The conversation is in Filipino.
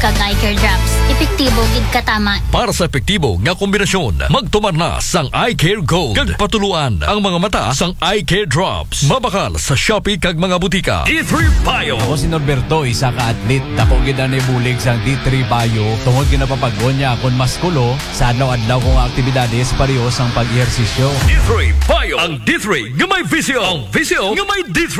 kag eye care drops. Epektibo gid katama. Para sa epektibo nga kombinasyon, magtumar na sang Eye Care Gold. Kag patuluan ang mga mata sang Eye Care Drops. Mabakal sa Shopee kag mga butika. D3 Bio. Ako si Norberto, isa ka atlet. Dako gid ani bulig sang D3 Bio. Tungod ginapapagod niya kon maskulo sa adlaw-adlaw kong aktibidades parehas ang pag-ehersisyo. D3 Bio. Ang D3 nga may visyo. Ang visyo nga may D3.